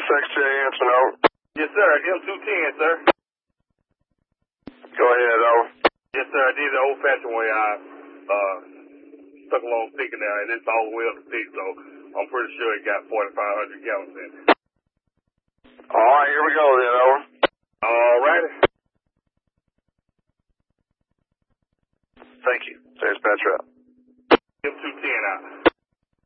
6J Anson, over. Yes, sir. M210, sir. Go ahead, over. Yes, sir. I did it the old-fashioned way. I stuck a long stick in there, and it's all the way up the stick, so I'm pretty sure it got 4,500 gallons in it. All right, here we go then, over. All righty. Thank you. Dispatch out.